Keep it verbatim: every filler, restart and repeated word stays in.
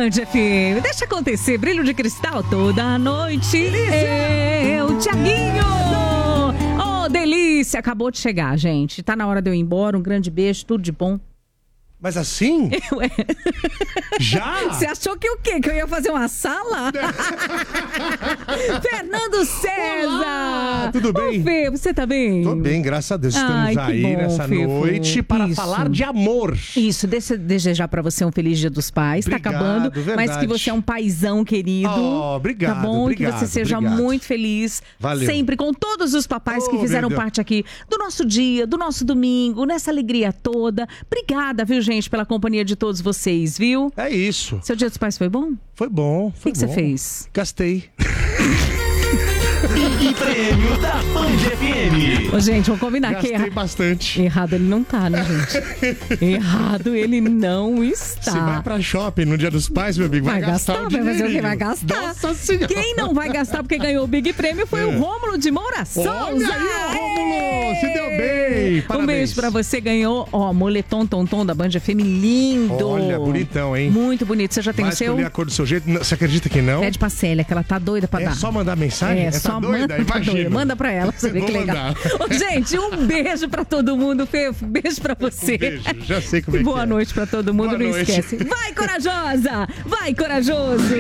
Band F M. Deixa acontecer, brilho de cristal toda noite. Eu, Thiaguinho. Oh, delícia. Acabou de chegar, gente. Tá na hora de eu ir embora. Um grande beijo, tudo de bom. Mas assim? Ué. Já? Você achou que o quê? Que eu ia fazer uma sala? Fernando César! Olá, tudo bem? Ô, Fê, você tá bem? Tô bem, graças a Deus. Estamos Ai, aí bom, nessa Fefo. noite para Isso. falar de amor. Isso, deixa eu desejar pra você um feliz Dia dos Pais. Obrigado, tá acabando, verdade. mas que você é um paizão querido. Oh, obrigado, Tá bom? obrigado, que você seja obrigado. muito feliz. Valeu. Sempre com todos os papais Oh, que fizeram meu Deus. parte aqui do nosso dia, do nosso domingo, nessa alegria toda. Obrigada, viu, gente, pela companhia de todos vocês, viu? É isso. Seu Dia dos Pais foi bom? Foi bom. O que, que você fez? Gastei. Big Prêmio da Band F M. Ô, gente, vamos combinar que Gastei erra... bastante. errado ele não tá, né, gente? Errado ele não está. Você vai pra shopping no Dia dos Pais, meu amigo, vai, Vai gastar, o vai fazer o que? dinheirinho. Vai gastar. Nossa Senhora. Quem não vai gastar porque ganhou o Big Prêmio foi É. o Rômulo de Moura Souza. Olha aí, Rômulo, se deu bem. Um Parabéns. beijo pra você, ganhou, ó, moletom tonton da Band F M, lindo. Olha, bonitão, hein? Muito bonito, você já tem Vai o seu? escolher a cor do seu jeito. Não, você acredita que não? Pede pra Célia, que ela tá doida pra É dar. só mandar mensagem? É, Essa só doida? manda, tá Imagina. doida. Manda pra ela, você vê Vou que legal. mandar. Ô, gente, um beijo pra todo mundo, Fefo. Beijo pra você. Um beijo, já sei como é que Boa é. noite pra todo mundo, Boa não noite. esquece. Vai, corajosa! Vai, corajoso!